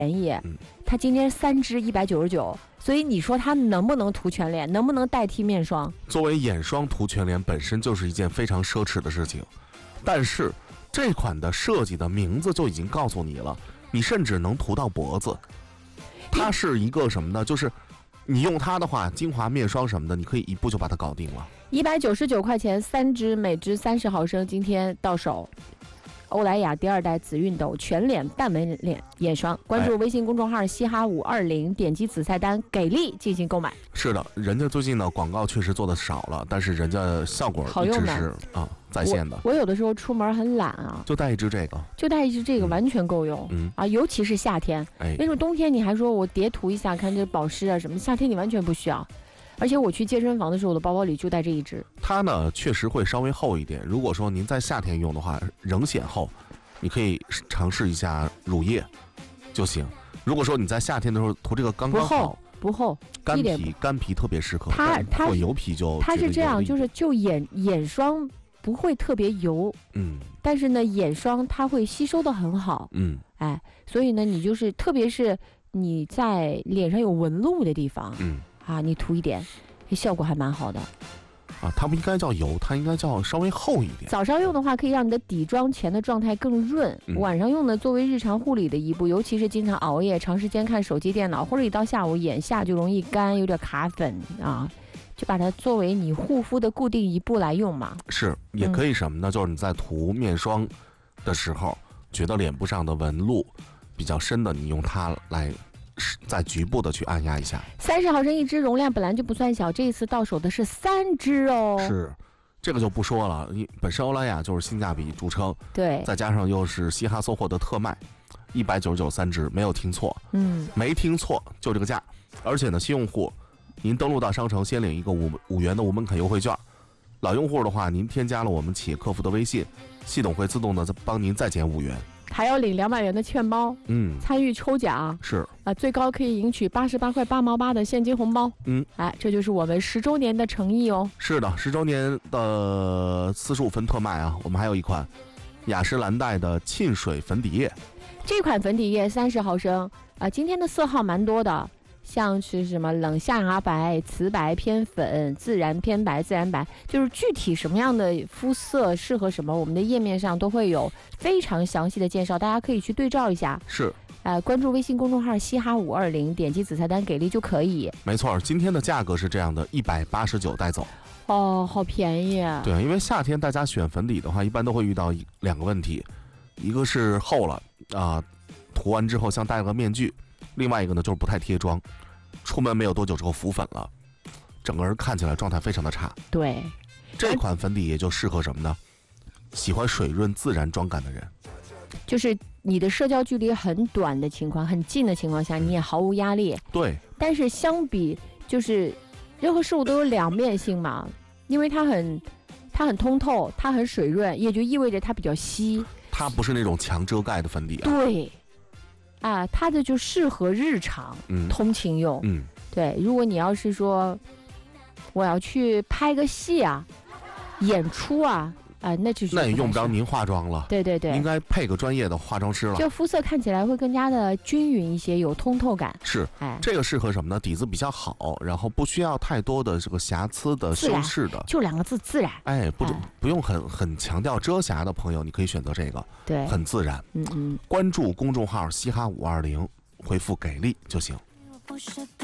便宜，它今天3支199，所以你说它能不能涂全脸，能不能代替面霜？ 作为眼霜涂全脸本身就是一件非常奢侈的事情，但是这款的设计的名字就已经告诉你了，你甚至能涂到脖子。它是一个什么呢？就是你用它的话，精华面霜什么的，你可以一步就把它搞定了。 199块钱3支，每支30毫升，今天到手。欧莱雅第2代紫熨斗全脸淡纹脸眼霜，关注微信公众号嘻哈520，点击子菜单给力进行购买。 是的，人家最近呢广告确实做的少了，但是人家效果一直是在线的。 我有的时候出门很懒啊， 就带一支这个， 完全够用。尤其是夏天，为什么冬天你还说我叠涂一下看这保湿啊什么，夏天你完全不需要。而且我去健身房的时候，我的包包里就带这一支。 它呢确实会稍微厚一点，如果说您在夏天用的话仍显厚，你可以尝试一下乳液就行。如果说你在夏天的时候涂这个刚刚好， 不厚， 干皮特别适合。 它油皮它是这样，就眼霜不会特别油，但是呢眼霜它会吸收的很好，所以呢你就是特别是你在脸上有纹路的地方，你涂一点，效果还蛮好的。 它不应该叫油，它应该叫稍微厚一点。 早上用的话，可以让你的底妆前的状态更润；晚上用呢，作为日常护理的一步，尤其是经常熬夜、长时间看手机、电脑，或者一到下午眼下就容易干，有点卡粉就把它作为你护肤的固定一步来用嘛。 是，也可以什么呢？就是你在涂面霜的时候，觉得脸部上的纹路比较深的，你用它来再局部的去按压一下。 30毫升一支，容量本来就不算小，这一次到手的是3支哦。 是，这个就不说了，本身欧莱雅就是性价比著称， 对， 再加上又是嘻哈搜获的特卖，199.3支，没有听错，没听错，就这个价。而且呢，新用户您登录到商城先领一个5元的无门槛优惠券，老用户的话，您添加了我们企业客服的微信，系统会自动的帮您再减5元。 还要领200元的券包，参与抽奖是最高可以赢取88块8毛8的现金红包，这就是我们10周年的诚意哦。 是的，10周年的45分特卖我们还有一款雅诗兰黛的沁水粉底液， 这款粉底液30毫升今天的色号蛮多的。像是什么冷象牙白、瓷白偏粉、自然偏白、自然白，就是具体什么样的肤色适合什么，我们的页面上都会有非常详细的介绍，大家可以去对照一下。 是， 关注微信公众号嘻哈520，点击紫菜单给力就可以。 没错，今天的价格是这样的，189带走。 好便宜啊！ 对，因为夏天大家选粉底的话，一般都会遇到2个问题，一个是厚了涂完之后像戴了个面具。另外一个呢，就是不太贴妆，出门没有多久之后浮粉了，整个人看起来状态非常的差。 对， 这款粉底也就适合什么呢？喜欢水润自然妆感的人， 就是你的社交距离很短的情况、很近的情况下，你也毫无压力。 对， 但是相比就是任何事物都有两面性嘛，因为它很通透，它很水润，也就意味着它比较稀。 它不是那种强遮盖的粉底对。它的就适合日常通勤用。对，如果你要是说我要去拍个戏演出那就是那也用不着您化妆了。 对， 应该配个专业的化妆师了， 就肤色看起来会更加的均匀一些，有通透感。 是，这个适合什么呢？底子比较好，然后不需要太多的这个瑕疵的修饰的， 就2个字自然。 不用很强调遮瑕的朋友，你可以选择这个， 对， 很自然。关注公众号嘻哈520，回复给力就行。